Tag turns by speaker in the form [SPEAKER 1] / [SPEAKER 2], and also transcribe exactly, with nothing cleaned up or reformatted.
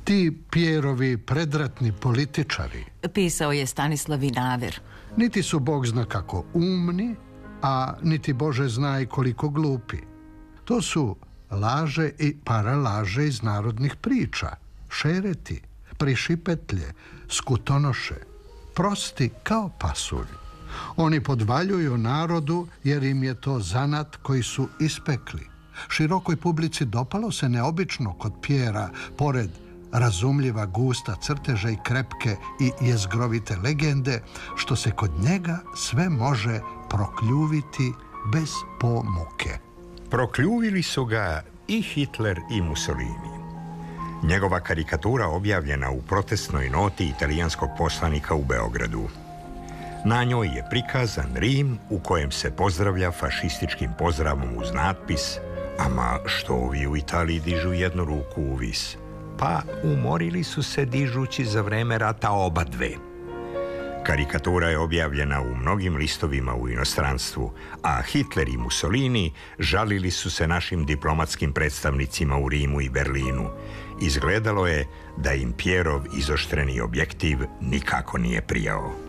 [SPEAKER 1] Ti Pjerovi predratni političari,
[SPEAKER 2] pisao je Stanislav Vinaver,
[SPEAKER 1] niti su Bog zna kako umni, a niti Bože zna i koliko glupi. To su laže i paralaže iz narodnih priča, šereti, prišipetlje, skutonoše, prosti kao pasulj. Oni podvaljuju narodu jer im je to zanat koji su ispekli. Širokoj publici dopalo se neobično kod Pjera, pored razumljiva gusta crteža i krepke i jezgrovite legende, što se kod njega sve može prokljuviti bez pomuke.
[SPEAKER 3] Prokljuvili su ga i Hitler i Mussolini. Njegova karikatura objavljena u protestnoj noti italijanskog poslanika u Beogradu. Na njoj je prikazan Rim u kojem se pozdravlja fašističkim pozdravom uz natpis "Ama što ovi u Italiji dižu jednu ruku u vis?" Pa umorili su se dižući za vreme rata oba dve. Karikatura je objavljena u mnogim listovima u inostranstvu, a Hitler i Mussolini žalili su se našim diplomatskim predstavnicima u Rimu i Berlinu. Izgledalo je da im Pjerov izoštreni objektiv nikako nije prijao.